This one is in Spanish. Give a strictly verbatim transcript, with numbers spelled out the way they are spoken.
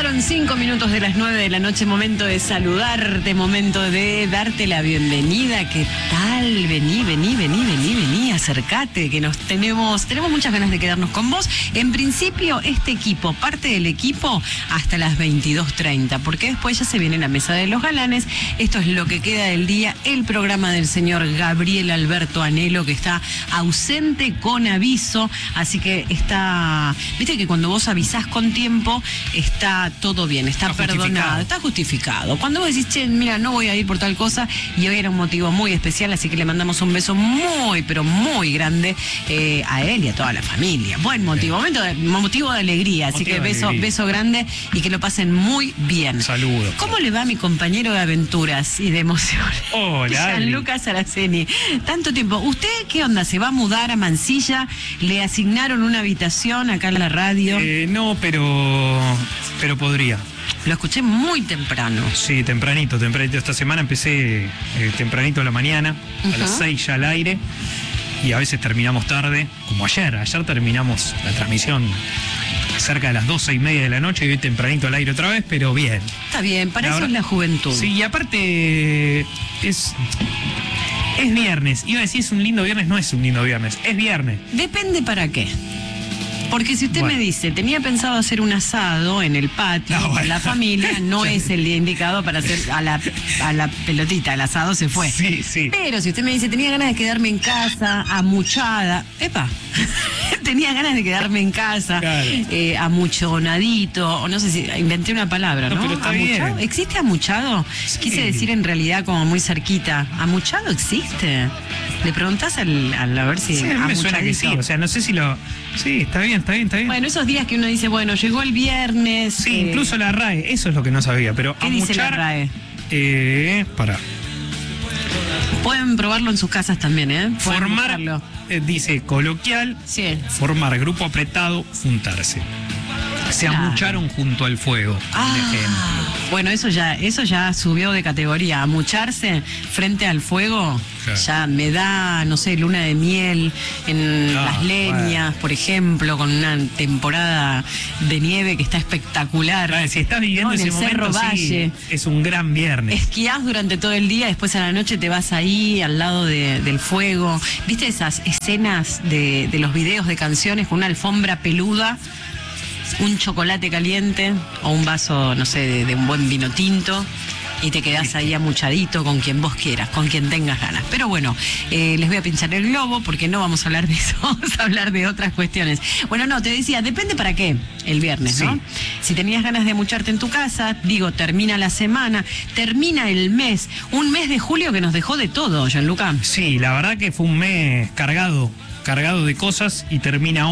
Pasaron cinco minutos de las nueve de la noche, momento de saludarte, momento de darte la bienvenida. ¿Qué tal? Vení, vení, vení, vení, vení, acércate, que nos tenemos, tenemos muchas ganas de quedarnos con vos. En principio, este equipo, parte del equipo, hasta las veintidós treinta, porque después ya se viene la mesa de los galanes. Esto es lo que queda del día, el programa del señor Gabriel Alberto Anhelo, que está ausente con aviso, así que está, viste que cuando vos avisás con tiempo, está Está todo bien, está, está perdonado, justificado. está justificado. Cuando vos decís, che, mira, no voy a ir por tal cosa, y hoy era un motivo muy especial, así que le mandamos un beso muy, pero muy grande eh, a él y a toda la familia. Buen motivo, momento de, motivo de alegría, así motivo que beso, beso grande y que lo pasen muy bien. Saludos. ¿Cómo le va a mi compañero de aventuras y de emociones? Hola. Gianluca Saraceni. Tanto tiempo. ¿Usted qué onda? ¿Se va a mudar a Mansilla? ¿Le asignaron una habitación acá en la radio? Eh, no, pero... pero podría. Lo escuché muy temprano. Sí, tempranito, tempranito. Esta semana empecé eh, tempranito a la mañana, uh-huh. a las seis ya al aire, y a veces terminamos tarde, como ayer. Ayer terminamos la transmisión cerca de las doce y media de la noche y hoy tempranito al aire otra vez, pero bien. Está bien, para la eso verdad, es la juventud. Sí, y aparte es... es viernes. Iba a decir es un lindo viernes, no es un lindo viernes, es viernes. Depende para qué. Porque si usted bueno. me dice, tenía pensado hacer un asado en el patio no, con bueno. la familia, no es el día indicado para hacer a la, a la pelotita, el asado se fue. Sí, sí. Pero si usted me dice, tenía ganas de quedarme en casa, amuchada, epa, tenía ganas de quedarme en casa, claro. eh, amuchonadito, o no sé si, inventé una palabra, ¿no? No, pero está ¿Amuchado? bien. ¿Existe amuchado? Sí. Quise decir en realidad como muy cerquita, ¿amuchado existe? Le preguntás al, al a ver si... Sí, a mí me suena que sí, o sea, no sé si lo... Sí, está bien, está bien, está bien. Bueno, esos días que uno dice, bueno, llegó el viernes... Sí, eh... incluso la R A E, eso es lo que no sabía, pero ¿Qué amuchar, dice la R A E? Eh, para. Pueden probarlo en sus casas también, ¿eh? Pueden formar, eh, dice, coloquial, sí. formar grupo apretado, juntarse. Se claro. amucharon junto al fuego, ah, por ejemplo. Bueno, eso ya, eso ya subió de categoría. Amucharse frente al fuego, claro. ya me da, no sé, luna de miel en no, las leñas, bueno. por ejemplo, con una temporada de nieve que está espectacular. Vale, si estás viviendo no, ese en el momento, Cerro Valle, sí, es un gran viernes. Esquiás durante todo el día, después a la noche te vas ahí al lado de, del fuego. ¿Viste esas escenas de, de los videos de canciones con una alfombra peluda? Un chocolate caliente o un vaso, no sé, de, de un buen vino tinto y te quedás ahí amuchadito con quien vos quieras, con quien tengas ganas. Pero bueno, eh, les voy a pinchar el globo porque no vamos a hablar de eso, vamos a hablar de otras cuestiones. Bueno, no, te decía, depende para qué el viernes, ¿no? Sí. Si tenías ganas de amucharte en tu casa, digo, termina la semana, termina el mes, un mes de julio que nos dejó de todo, Gianluca. Sí, la verdad que fue un mes cargado, cargado de cosas y termina